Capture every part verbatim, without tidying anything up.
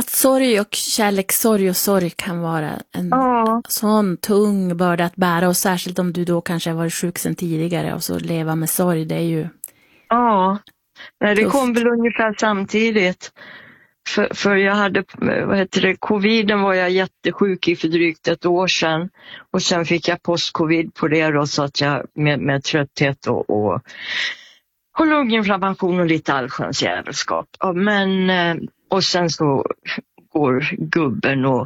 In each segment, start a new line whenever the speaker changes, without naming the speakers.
Att sorg och kärlek, sorg och sorg kan vara en
Ja.
sån tung börda att bära. Och särskilt om du då kanske har varit sjuk sedan tidigare och så leva med sorg, det är ju...
Ja, nej, det
tufft.
kom väl ungefär samtidigt. För, för jag hade, vad heter det, coviden var jag jättesjuk i för drygt ett år sedan. Och sen fick jag post-covid på det då, så att jag med, med trötthet och, och, och lunginflammation och lite allsköns jävelskap. Ja, men, och sen så går gubben och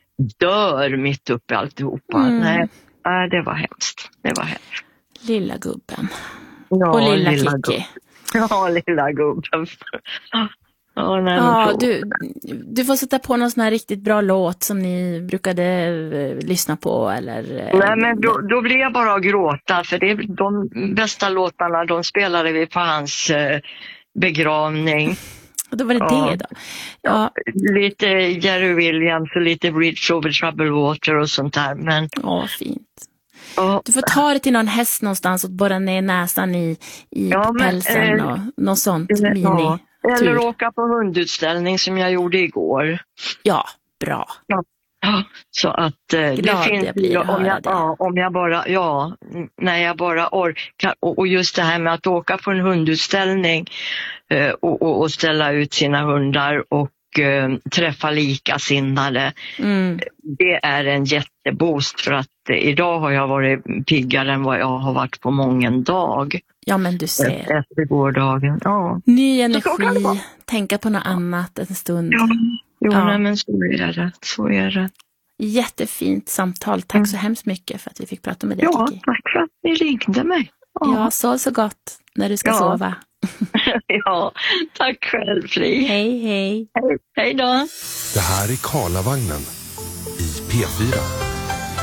dör mitt upp i alltihopa.
Mm.
Nej, nej, det var hemskt. Det var hemskt.
Lilla gubben.
Ja,
och lilla, lilla Kiki.
Ja, lilla gubben. Ja, nej,
ja du, du får sätta på någon sån här riktigt bra låt som ni brukade eh, lyssna på. Eller, eh,
nej, men då, då blir jag bara att gråta. För det är de bästa låtarna, de spelade vi på hans eh, begravning.
Och då var det
ja.
det då? Ja.
Ja, lite Jerry Williams och lite Bridge over Troubled Water och sånt där. Men...
Ja, fint.
Ja.
Du får ta det till någon häst någonstans och borra ner näsan i, i ja, pälsen men, eh, och något sånt mini.
Ja. Eller åka på hundutställning som jag gjorde igår.
Ja, bra.
Ja, ja så att eh, det finns
jag blir
om jag,
det.
ja, om jag bara, ja, när jag bara orkar. Och, och just det här med att åka på en hundutställning eh, och, och, och ställa ut sina hundar och eh, träffa likasinnade. Mm. Det är en jätteboost för att eh, idag har jag varit piggare än vad jag har varit på mången dag.
Ja, men du ser.
Efter gårdagen, ja.
Ny energi, tänka på något annat en stund.
Ja, jo,
ja.
Nej, men så är det. Så är det.
Jättefint samtal. Tack mm. så hemskt mycket för att vi fick prata med dig,
Ja,
Kiki.
tack för att ni ringde mig.
Ja, ja så så gott när du ska
ja.
sova.
Ja, tack själv, Fri.
Hej, hej.
Hej, hej då.
Det här är Karlavagnen i P fyra.